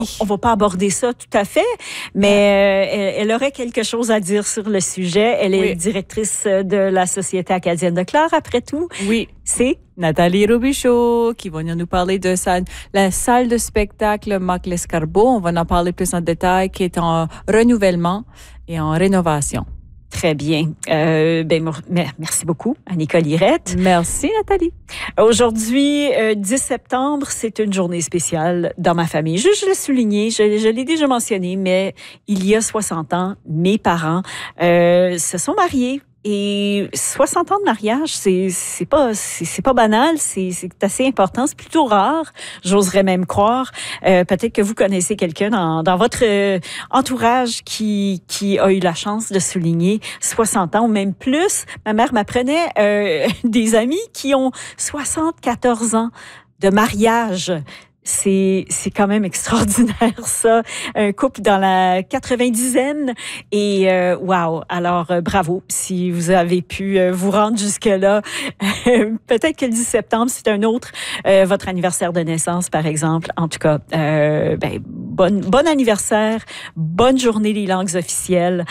On va pas aborder ça tout à fait, mais elle aurait quelque chose à dire sur le sujet. Elle est directrice de la Société acadienne de Clare, après tout. Oui. C'est Nathalie Robichaud qui va venir nous parler de la salle de spectacle Marc Lescarbot. On va en parler plus en détail, qui est en renouvellement et en rénovation. Très bien. Merci beaucoup à Nicole Irette. Merci, Nathalie. Aujourd'hui, 10 septembre, c'est une journée spéciale dans ma famille. Je l'ai souligné, je l'ai déjà mentionné, mais il y a 60 ans, mes parents se sont mariés. Et 60 ans de mariage, c'est pas banal, c'est assez important, c'est plutôt rare, j'oserais même croire. Peut-être que vous connaissez quelqu'un dans votre entourage qui a eu la chance de souligner 60 ans ou même plus. Ma mère m'apprenait des amis qui ont 74 ans de mariage. C'est quand même extraordinaire, ça. Un couple dans la 90aine. Et wow! Alors, bravo si vous avez pu vous rendre jusque-là. Peut-être que le 10 septembre, c'est un autre, votre anniversaire de naissance, par exemple. En tout cas, bon anniversaire, bonne journée des langues officielles.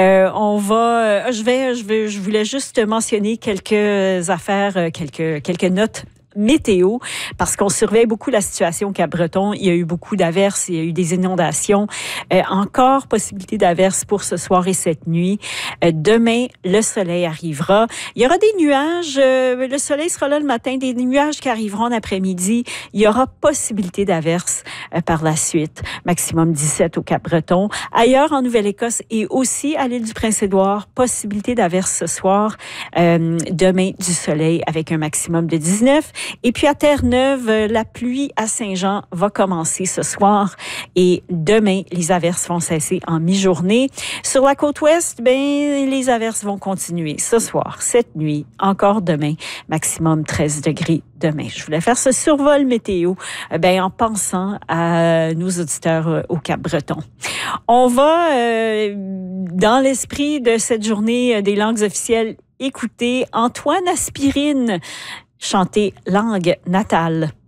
Je voulais juste mentionner quelques affaires, quelques notes météo, parce qu'on surveille beaucoup la situation au Cap-Breton. Il y a eu beaucoup d'averses, il y a eu des inondations. Encore possibilité d'averses pour ce soir et cette nuit. Demain, le soleil arrivera. Il y aura des nuages. Le soleil sera là le matin. Des nuages qui arriveront en après-midi. Il y aura possibilité d'averses par la suite. Maximum 17 au Cap-Breton. Ailleurs, en Nouvelle-Écosse et aussi à l'île du Prince-Édouard, possibilité d'averses ce soir. Demain, du soleil avec un maximum de 19. Et puis à Terre-Neuve, la pluie à Saint-Jean va commencer ce soir et demain, les averses vont cesser en mi-journée. Sur la côte ouest, les averses vont continuer ce soir, cette nuit, encore demain, maximum 13 degrés demain. Je voulais faire ce survol météo en pensant à nos auditeurs au Cap-Breton. On va, dans l'esprit de cette journée des langues officielles, écouter Antoine Aspirine chanter langue natale.